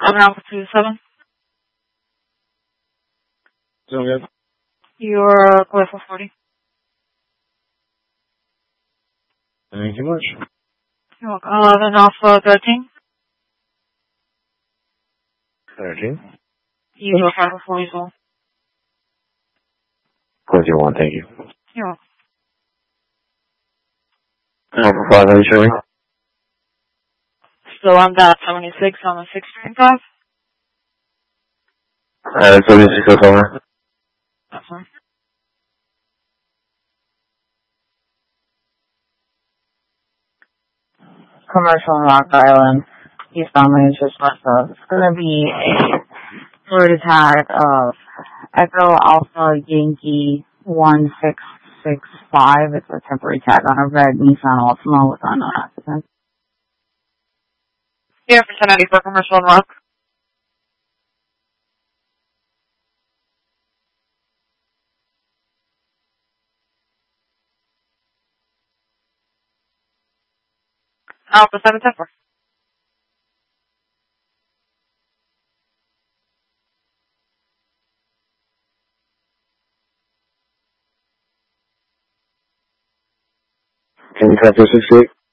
Alpha 27. Sound good? You're clear for 40. Thank you much. You're welcome. 11 Alpha 13. 13. You're 5 for 40 as well. Close your 1, thank you. You're welcome. Alpha 5, are you showing? Still on that 76 on the 635. 76 goes over. That's fine. Commercial in Rock Island, eastbound Manchester. It's going to be a fluid attack of Echo Alpha Yankee 1665. It's a temporary tag on a red Nissan Altima with unknown occupant. Here for 1094 Commercial in Rock. Alpha 774. Can you cut to 68?